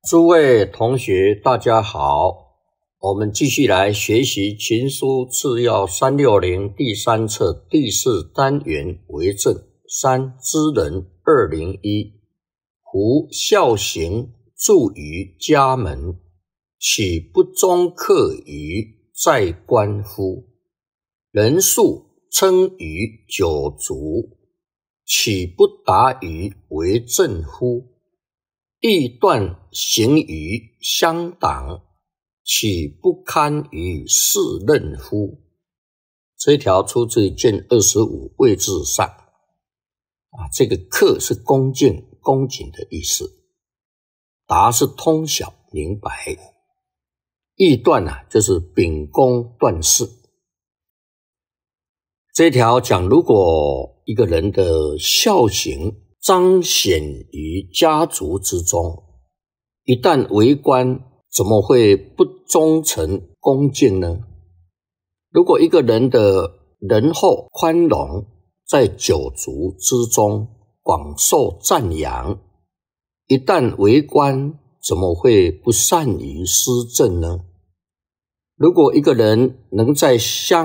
诸位同学，大家好，我们继续来学习群书次要360第3册第4单元为政3知人201。夫孝行住于家门，岂不忠克于在官乎？人数称于九族，岂不达于为政乎？义断行于乡党，岂不堪于世任乎？这一条出自卷25位置上。这个克是恭敬恭谨的意思，达是通晓明白，义断就是秉公断事。这一条讲，如果一个人的孝行彰显于家族之中，一旦为官，怎么会不忠诚恭敬呢？如果一个人的仁厚宽容，在九族之中广受赞扬，一旦为官，怎么会不善于施政呢？如果一个人能在乡